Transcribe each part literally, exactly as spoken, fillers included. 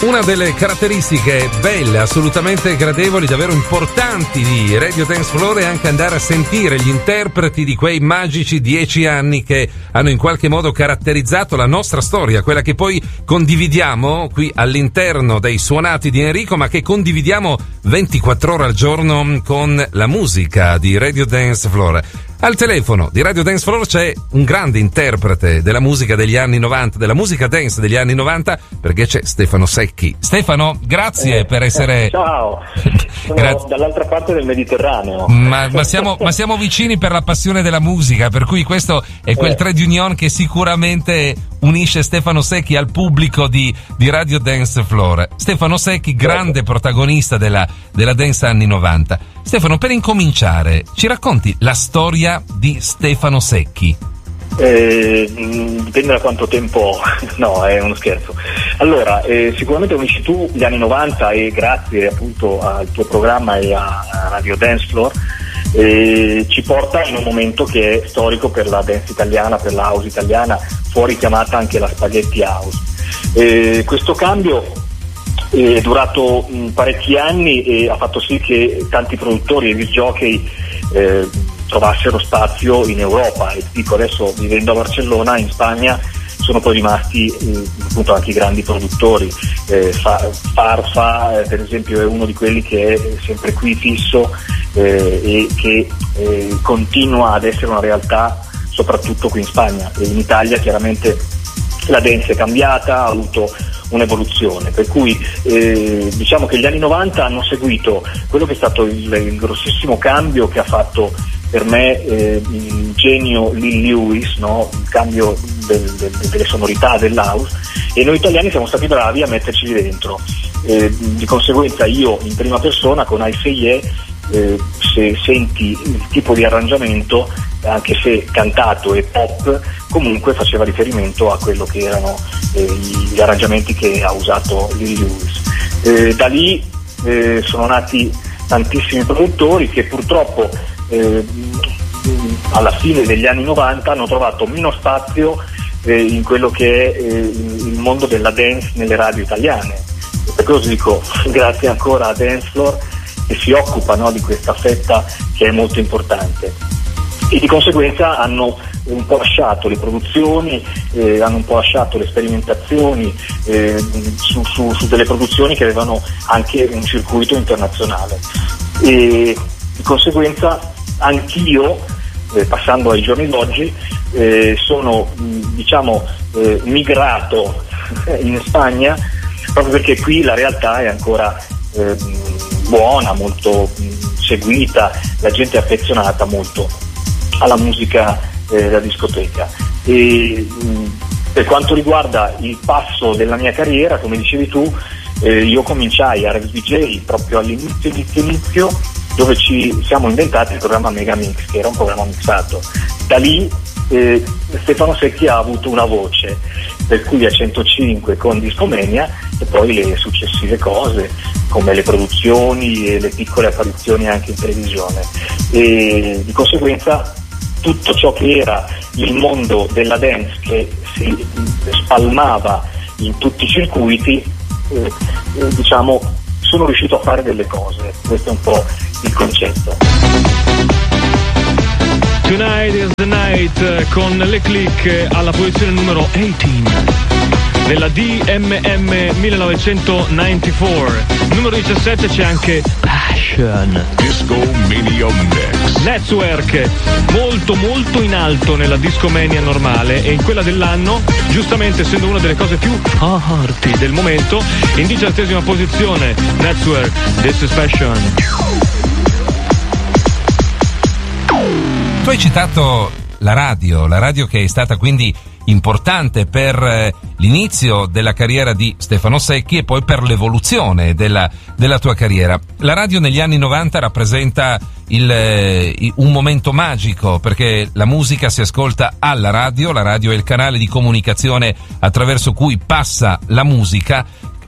Una delle caratteristiche belle, assolutamente gradevoli, davvero importanti di Radio Dance Floor è anche andare a sentire gli interpreti di quei magici dieci anni che hanno in qualche modo caratterizzato la nostra storia, quella che poi condividiamo qui all'interno dei suonati di Enrico, ma che condividiamo ventiquattro ore al giorno con la musica di Radio Dance Floor. Al telefono di Radio Dance Floor c'è un grande interprete della musica degli anni novanta, della musica dance degli anni novanta, perché c'è Stefano Secchi. Stefano, grazie eh, per essere... Ciao, sono Gra- dall'altra parte del Mediterraneo. Ma, ma, siamo, ma siamo vicini per la passione della musica, per cui questo è quel eh. trade union che sicuramente unisce Stefano Secchi al pubblico di, di Radio Dance Floor. Stefano Secchi, grande protagonista della, della dance anni novanta. Stefano, per incominciare, ci racconti la storia di Stefano Secchi? Eh, dipende da quanto tempo, no, è uno scherzo. Allora, eh, sicuramente unisci tu gli anni novanta e grazie appunto al tuo programma e a, a Radio Dance Floor eh, ci porta in un momento che è storico per la dance italiana, per la house italiana, fuori chiamata anche la spaghetti house. Eh, questo cambio è durato mh, parecchi anni e ha fatto sì che tanti produttori e disc jockey eh, trovassero spazio in Europa, e dico adesso, vivendo a Barcellona, in Spagna, sono poi rimasti eh, appunto anche i grandi produttori. eh, Farfa eh, per esempio è uno di quelli che è sempre qui fisso eh, e che eh, continua ad essere una realtà soprattutto qui in Spagna. E in Italia chiaramente la dance è cambiata, ha avuto un'evoluzione, per cui eh, diciamo che gli anni novanta hanno seguito quello che è stato il, il grossissimo cambio che ha fatto per me eh, il genio Lee Lewis, no? Il cambio del, del, delle sonorità dell'house, e noi italiani siamo stati bravi a metterci dentro. Eh, di conseguenza io in prima persona con I Say Yeah, eh, se senti il tipo di arrangiamento, anche se cantato e pop, comunque faceva riferimento a quello che erano eh, gli arrangiamenti che ha usato Lee Lewis. Eh, da lì eh, sono nati tantissimi produttori che purtroppo eh, alla fine degli anni novanta hanno trovato meno spazio eh, in quello che è eh, il mondo della dance nelle radio italiane. E per questo dico grazie ancora a Dance Floor che si occupa, no, di questa fetta che è molto importante. E di conseguenza hanno un po' lasciato le produzioni, eh, hanno un po' lasciato le sperimentazioni eh, su, su, su delle produzioni che avevano anche un circuito internazionale. E di conseguenza anch'io, eh, passando ai giorni d'oggi, eh, sono mh, diciamo eh, migrato in Spagna, proprio perché qui la realtà è ancora eh, buona, molto mh, seguita, la gente è affezionata molto alla musica eh, da discoteca. E mh, per quanto riguarda il passo della mia carriera, come dicevi tu, eh, io cominciai a Rex D J proprio all'inizio inizio, inizio dove ci siamo inventati il programma Megamix, che era un programma mixato. Da lì eh, Stefano Secchi ha avuto una voce, per cui a centocinque con Discomania e poi le successive cose come le produzioni e le piccole apparizioni anche in televisione, e di conseguenza tutto ciò che era il mondo della dance che si spalmava in tutti i circuiti, eh, eh, diciamo sono riuscito a fare delle cose. Questo è un po' il concetto. Tonight is the night con le click alla posizione numero diciotto nella D M M millenovecentonovantaquattro. Numero diciassette c'è anche Passion Disco Mania Mix Network, molto molto in alto nella Discomania normale, e in quella dell'anno, giustamente essendo una delle cose più forti del momento, in diciassettesima posizione Network, This is Passion. Tu hai citato la radio, la radio che è stata quindi importante per l'inizio della carriera di Stefano Secchi e poi per l'evoluzione della, della tua carriera. La radio negli anni novanta rappresenta il, un momento magico, perché la musica si ascolta alla radio, la radio è il canale di comunicazione attraverso cui passa la musica.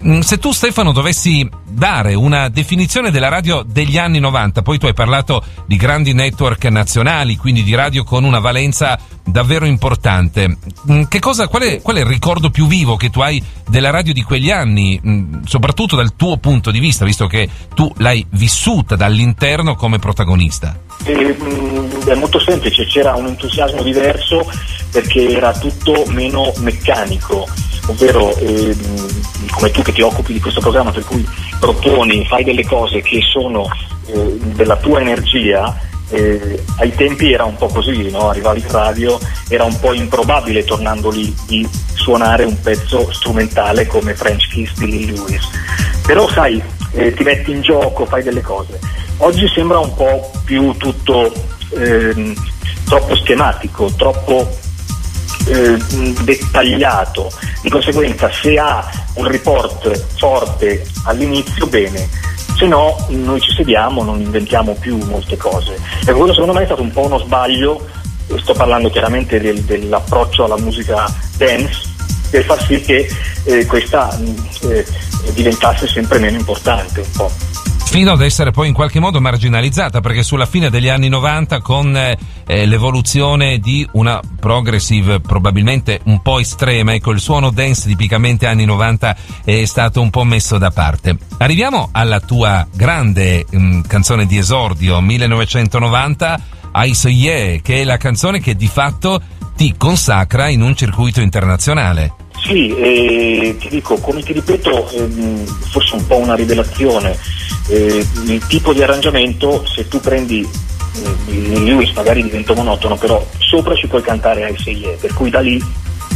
Se tu, Stefano, dovessi dare una definizione della radio degli anni novanta, poi tu hai parlato di grandi network nazionali, quindi di radio con una valenza davvero importante, che cosa, qual è, qual è il ricordo più vivo che tu hai della radio di quegli anni, soprattutto dal tuo punto di vista, visto che tu l'hai vissuta dall'interno come protagonista? Eh, è molto semplice, c'era un entusiasmo diverso perché era tutto meno meccanico, ovvero eh, come tu che ti occupi di questo programma, per cui proponi, fai delle cose che sono eh, della tua energia. Eh, ai tempi era un po' così, no? Arrivavi in radio, era un po' improbabile tornando lì di suonare un pezzo strumentale come French Kiss di Lee Lewis, però sai, eh, ti metti in gioco, fai delle cose. Oggi sembra un po' più tutto eh, troppo schematico, troppo eh, dettagliato, di conseguenza se ha un report forte all'inizio, bene, se no noi ci sediamo, non inventiamo più molte cose. E quello secondo me è stato un po' uno sbaglio, sto parlando chiaramente del, dell'approccio alla musica dance, per far sì che eh, questa eh, diventasse sempre meno importante un po'. Fino ad essere poi in qualche modo marginalizzata, perché sulla fine degli anni novanta, con eh, l'evoluzione di una progressive probabilmente un po' estrema, ecco, il suono dance tipicamente anni novanta è stato un po' messo da parte. Arriviamo alla tua grande mh, canzone di esordio, millenovecentonovanta, I Say Yeah, che è la canzone che di fatto ti consacra in un circuito internazionale. Sì, eh, ti dico, come ti ripeto, ehm, forse un po' una rivelazione, eh, il tipo di arrangiamento, se tu prendi eh, il Lewis magari diventa monotono, però sopra ci puoi cantare I Say Yeah, per cui da lì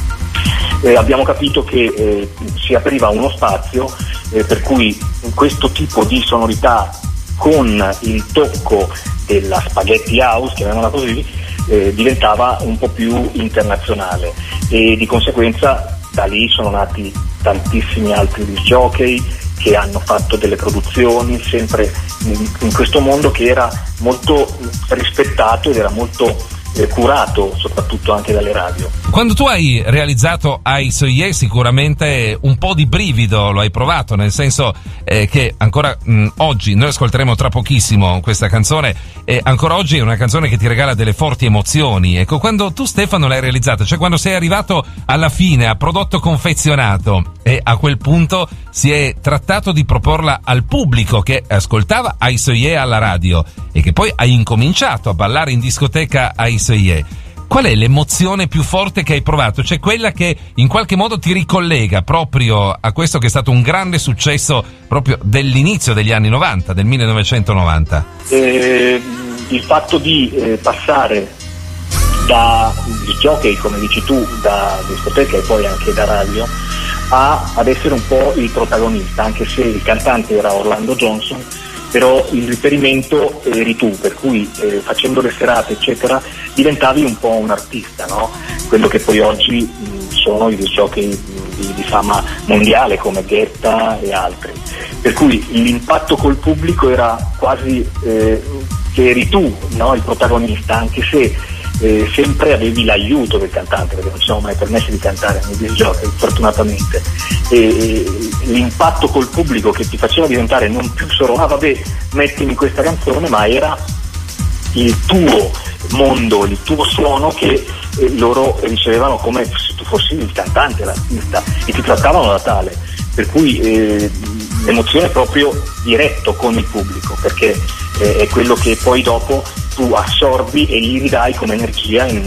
eh, abbiamo capito che eh, si apriva uno spazio, eh, per cui questo tipo di sonorità con il tocco della spaghetti house, chiamiamola così, eh, diventava un po' più internazionale, e di conseguenza da lì sono nati tantissimi altri disc jockey che hanno fatto delle produzioni sempre in, in questo mondo che era molto rispettato ed era molto eh, curato, soprattutto anche dalle radio. Quando tu hai realizzato I Say Yeah, sicuramente un po' di brivido lo hai provato, nel senso eh, che ancora mh, oggi, noi ascolteremo tra pochissimo questa canzone, e ancora oggi è una canzone che ti regala delle forti emozioni. Ecco, quando tu, Stefano, l'hai realizzata, cioè quando sei arrivato alla fine a prodotto confezionato, e a quel punto si è trattato di proporla al pubblico che ascoltava I Say Yeah alla radio e che poi hai incominciato a ballare in discoteca I Say Yeah, qual è l'emozione più forte che hai provato? Cioè quella che in qualche modo ti ricollega proprio a questo che è stato un grande successo proprio dell'inizio degli anni novanta, del millenovecentonovanta. Eh, il fatto di eh, passare da jockey, come dici tu, da discoteca e poi anche da radio, a, ad essere un po' il protagonista, anche se il cantante era Orlando Johnson, però il riferimento eri tu, per cui eh, facendo le serate eccetera diventavi un po' un artista, no? Quello che poi oggi mh, sono i jockey di, di fama mondiale come Guetta e altri, per cui l'impatto col pubblico era quasi eh, che eri tu, no? Il protagonista, anche se Eh, sempre avevi l'aiuto del cantante, perché non ci siamo mai permessi di cantare nei disc jockey, fortunatamente, e, e l'impatto col pubblico che ti faceva diventare non più solo ah vabbè mettimi questa canzone, ma era il tuo mondo, il tuo suono che eh, loro ricevevano come se tu fossi il cantante, l'artista, e ti trattavano da tale, per cui eh, l'emozione è proprio diretto con il pubblico, perché eh, è quello che poi dopo tu assorbi e gli ridai come energia in